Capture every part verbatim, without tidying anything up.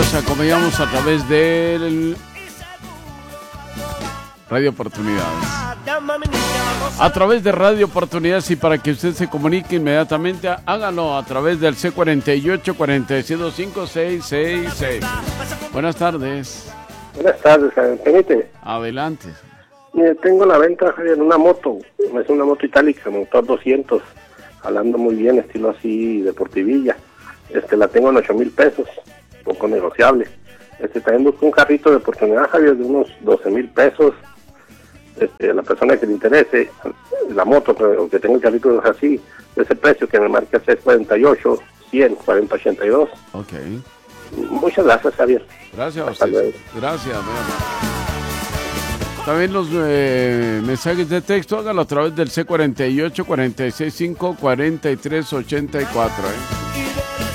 días. Acompañamos a través del Radio Oportunidades. A través de Radio Oportunidades, y para que usted se comunique inmediatamente, hágalo a través del C cuarenta y ocho, cuarenta y seis, cinco seis seis seis. Buenas tardes. Buenas tardes, Javier. Permite. Adelante. Mire, tengo la venta, Javier, una moto. Es una moto itálica, motor doscientos. Jalando muy bien, estilo así, deportivilla. Este, la tengo en ocho mil pesos, poco negociable. Este, también busco un carrito de oportunidad, Javier, de unos doce mil pesos. Este, a la persona que le interese, la moto, aunque tenga el carrito así, de ese precio que me marca seis cuarenta y ocho, cien, cuarenta ochenta y dos. Ok. Muchas gracias, Javier. Gracias a usted. Gracias, también los eh, mensajes de texto, hágalo a través del C cuarenta y ocho, cuarenta y seis, cinco, cuarenta y tres, ochenta y cuatro. ¿eh?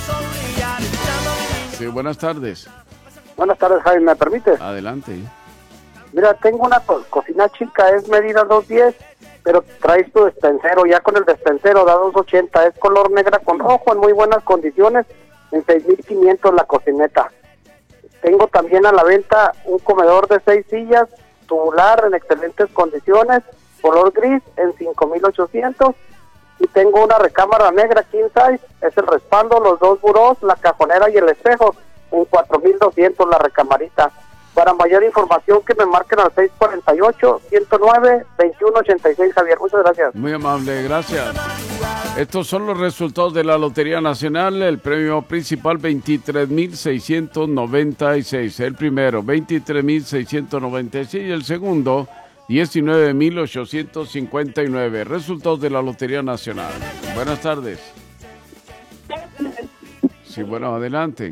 Sí, buenas tardes. Buenas tardes, Jaime, ¿me permite? Adelante. Mira, tengo una co- cocina chica, es medida dos diez, pero trae su despensero, ya con el despensero da dos ochenta, es color negra con rojo, en muy buenas condiciones, en seis mil quinientos la cocineta. Tengo también a la venta un comedor de seis sillas, tubular, en excelentes condiciones, color gris, en cinco mil ochocientos, y tengo una recámara negra king size, es el respaldo, los dos burós, la cajonera y el espejo, en cuatro mil doscientos la recamarita. Para mayor información que me marquen al seis cuarenta y ocho, ciento nueve, veintiuno ochenta y seis, Javier. Muchas gracias. Muy amable, gracias. Estos son los resultados de la Lotería Nacional. El premio principal, veintitrés mil seiscientos noventa y seis. El primero, veintitrés mil seiscientos noventa y seis. Y el segundo, diecinueve mil ochocientos cincuenta y nueve. Resultados de la Lotería Nacional. Buenas tardes. Sí, bueno, adelante.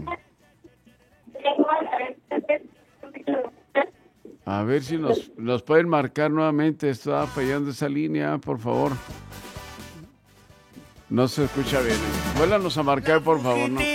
A ver si nos, nos pueden marcar nuevamente. Está fallando esa línea, por favor. No se escucha bien. Vuélvanos a marcar, por favor. ¿no?